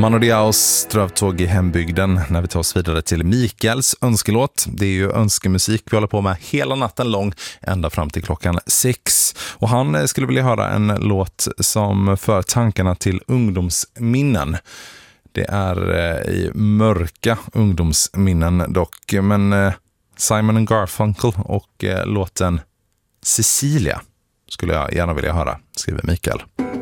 Mano Diaos strövtåg i hembygden när vi tar oss vidare till Mikaels önskelåt. Det är ju önskemusik vi håller på med hela natten lång, ända fram till klockan 6. Och han skulle vilja höra en låt som för tankarna till ungdomsminnen. Det är i mörka ungdomsminnen dock, men Simon & Garfunkel och låten Cecilia skulle jag gärna vilja höra, skriver Mikael.